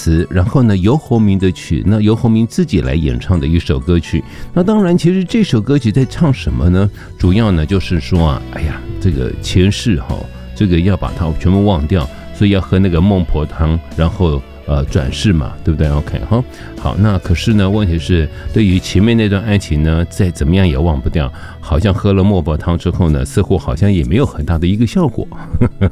词，然后呢游鸿明的曲，那游鸿明自己来演唱的一首歌曲。那当然，其实这首歌曲在唱什么呢？主要呢就是说啊，哎呀，这个前世这个要把它全部忘掉，所以要喝那个孟婆汤，然后转世嘛，对不对 ？OK 哈，好，那可是呢，问题是对于前面那段爱情呢，再怎么样也忘不掉，好像喝了孟婆汤之后呢，似乎好像也没有很大的一个效果。